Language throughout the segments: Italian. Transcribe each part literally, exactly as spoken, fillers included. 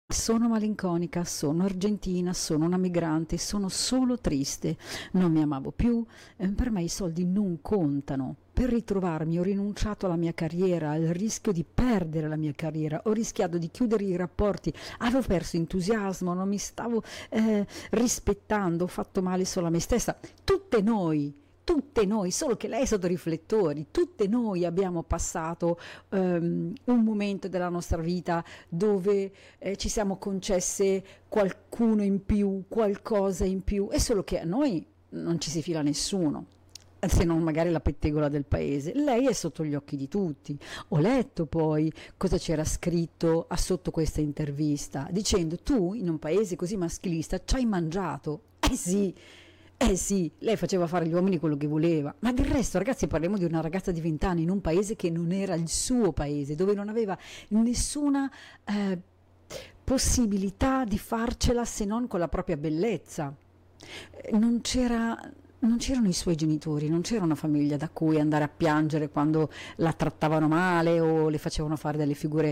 Sono malinconica, sono argentina, sono una migrante, sono solo triste, non mi amavo più, eh, per me i soldi non contano. Per ritrovarmi ho rinunciato alla mia carriera, al rischio di perdere la mia carriera, ho rischiato di chiudere i rapporti, avevo perso entusiasmo, non mi stavo eh, rispettando, ho fatto male solo a me stessa. Tutte noi, tutte noi, solo che lei è sotto riflettori, tutte noi abbiamo passato um, un momento della nostra vita dove eh, ci siamo concesse qualcuno in più, qualcosa in più, è solo che a noi non ci si fila nessuno, se non magari la pettegola del paese. Lei è sotto gli occhi di tutti. Ho letto poi cosa c'era scritto a sotto questa intervista, dicendo: tu in un paese così maschilista ci hai mangiato. Eh sì, eh sì, lei faceva fare agli uomini quello che voleva, ma del resto, ragazzi, parliamo di una ragazza di venti anni in un paese che non era il suo paese, dove non aveva nessuna eh, possibilità di farcela se non con la propria bellezza. Eh, Non c'era, non c'erano i suoi genitori, non c'era una famiglia da cui andare a piangere quando la trattavano male o le facevano fare delle figure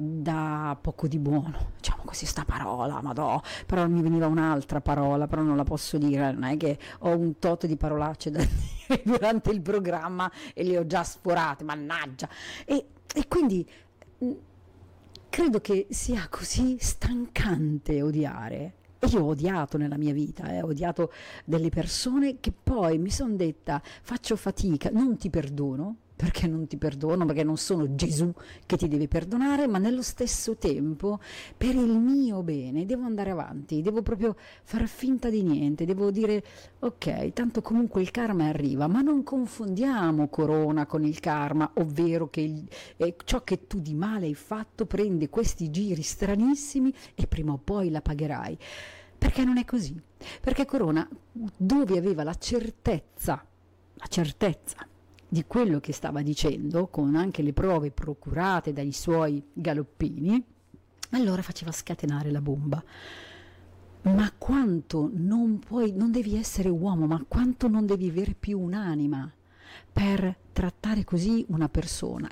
da poco di buono. Diciamo così sta parola, madò, però mi veniva un'altra parola, però non la posso dire, non è che ho un tot di parolacce da dire durante il programma e le ho già sforate, mannaggia. E, e quindi mh, credo che sia così stancante odiare. E io ho odiato nella mia vita, eh, ho odiato delle persone che poi mi sono detta: faccio fatica, non ti perdono, perché non ti perdono, perché non sono Gesù che ti deve perdonare, ma nello stesso tempo, per il mio bene, devo andare avanti, devo proprio far finta di niente, devo dire: ok, tanto comunque il karma arriva, ma non confondiamo Corona con il karma, ovvero che il, eh, ciò che tu di male hai fatto prende questi giri stranissimi e prima o poi la pagherai. Perché non è così? Perché Corona, dove aveva la certezza, la certezza di quello che stava dicendo, con anche le prove procurate dai suoi galoppini, allora faceva scatenare la bomba. Ma quanto non puoi, non devi essere uomo, ma quanto non devi avere più un'anima per trattare così una persona?